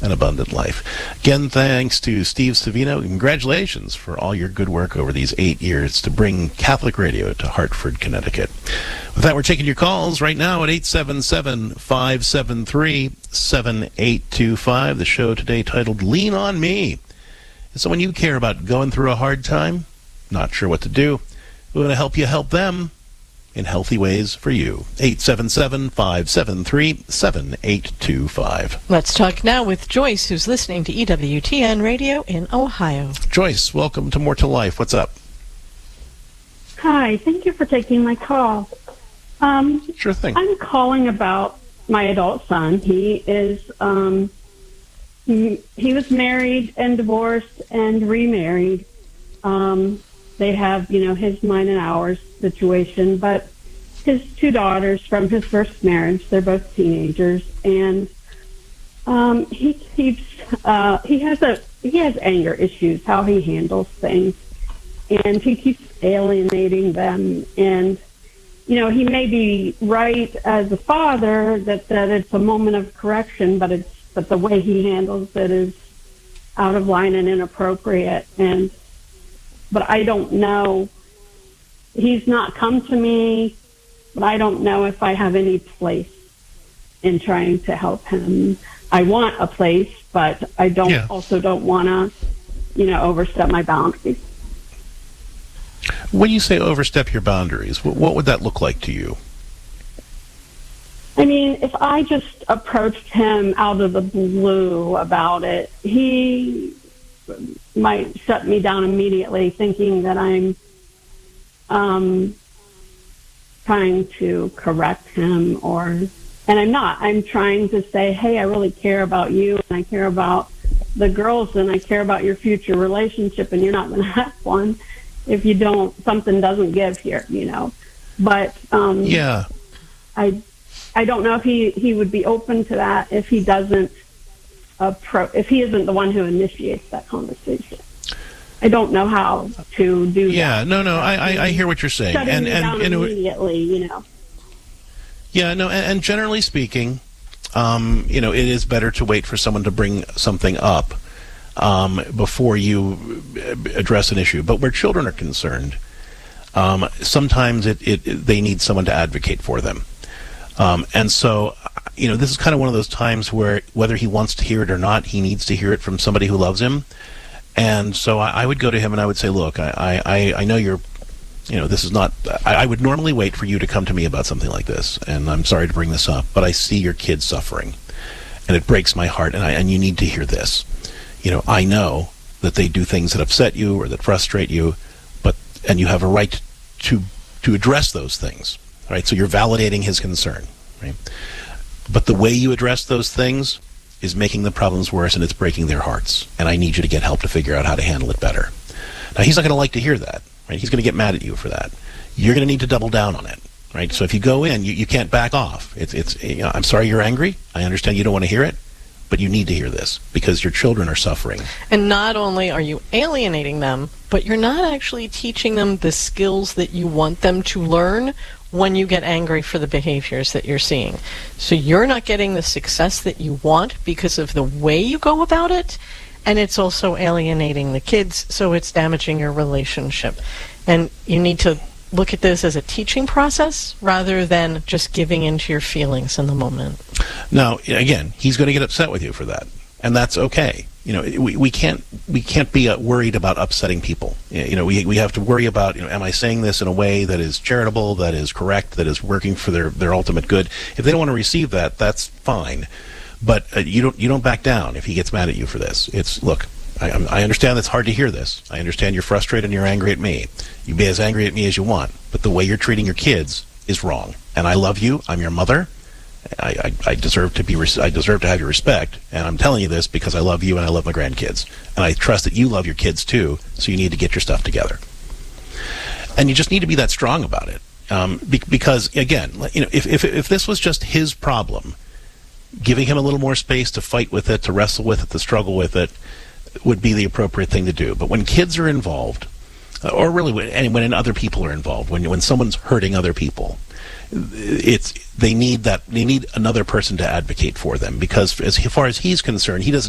an abundant life. Again, thanks to Steve Savino. Congratulations for all your good work over these 8 years to bring Catholic radio to Hartford, Connecticut. With that, we're taking your calls right now at 877-573-7825. The show today titled Lean on Me. Is someone you care about going through a hard time? Not sure what to do? We want to help you help them in healthy ways for you. 877-573-7825. Let's talk now with Joyce, who's listening to EWTN Radio in Ohio. Joyce, welcome to More to Life. What's up? Hi, thank you for taking my call. Sure thing. I'm calling about my adult son. He is, he was married and divorced and remarried. They have, his, mine, and ours situation, but his two daughters from his first marriage, they're both teenagers, and he has anger issues, how he handles things, and he keeps alienating them, and he may be right as a father that it's a moment of correction, but the way he handles it is out of line and inappropriate, but I don't know. He's not come to me, but I don't know if I have any place in trying to help him. I want a place, but I also don't want to, overstep my boundaries. When you say overstep your boundaries, what would that look like to you? I mean, if I just approached him out of the blue about it, he might shut me down immediately, thinking that I'm trying to correct him, and I'm not. I'm trying to say, hey, I really care about you, and I care about the girls, and I care about your future relationship, and you're not going to have one if something doesn't give here, But I don't know if he would be open to that if he doesn't if he isn't the one who initiates that conversation. I don't know how to do that. Yeah, no, I hear what you're saying. Shutting me down immediately, Yeah, no, and generally speaking, it is better to wait for someone to bring something up before you address an issue. But where children are concerned, sometimes they need someone to advocate for them. And so, this is kind of one of those times where whether he wants to hear it or not, he needs to hear it from somebody who loves him. And so I would go to him and I would say, look, I know you're, this is not, I would normally wait for you to come to me about something like this. And I'm sorry to bring this up, but I see your kids suffering and it breaks my heart. And you need to hear this. I know that they do things that upset you or that frustrate you, and you have a right to address those things. Right, so you're validating his concern, right? But the way you address those things is making the problems worse, and it's breaking their hearts. And I need you to get help to figure out how to handle it better. Now, he's not going to like to hear that, right? He's going to get mad at you for that. You're going to need to double down on it, right? So if you go in, you can't back off. I'm sorry you're angry. I understand you don't want to hear it, but you need to hear this because your children are suffering. And not only are you alienating them, but you're not actually teaching them the skills that you want them to learn when you get angry for the behaviors that you're seeing. So you're not getting the success that you want because of the way you go about it, and it's also alienating the kids, so it's damaging your relationship. And you need to look at this as a teaching process rather than just giving into your feelings in the moment. Now, again, he's going to get upset with you for that, and that's okay. We can't be worried about upsetting people. We have to worry about, am I saying this in a way that is charitable, that is correct, that is working for their ultimate good? If they don't want to receive that, that's fine. But you don't back down if he gets mad at you for this. Look, I understand it's hard to hear this. I understand you're frustrated and you're angry at me. You be as angry at me as you want, but the way you're treating your kids is wrong. And I love you. I'm your mother. I deserve to have your respect, and I'm telling you this because I love you and I love my grandkids, and I trust that you love your kids too. So you need to get your stuff together, and you just need to be that strong about it. Because again, if this was just his problem, giving him a little more space to fight with it, to wrestle with it, to struggle with it, would be the appropriate thing to do. But when kids are involved, or really when other people are involved, when someone's hurting other people, they need another person to advocate for them, because as far as he's concerned, he doesn't